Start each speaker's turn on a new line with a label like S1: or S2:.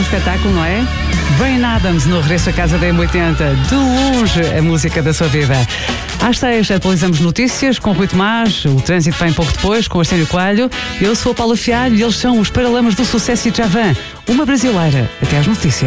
S1: espetáculo, não é? Brian Adams no regresso a casa da M80. De longe, a música da sua vida. Às 6 atualizamos notícias com Rui Tomás. O trânsito vem pouco depois com Arsénio Coelho. Eu sou a Paula Fialho e eles são os Paralamas do Sucesso e Djavan. Uma brasileira. Até às notícias.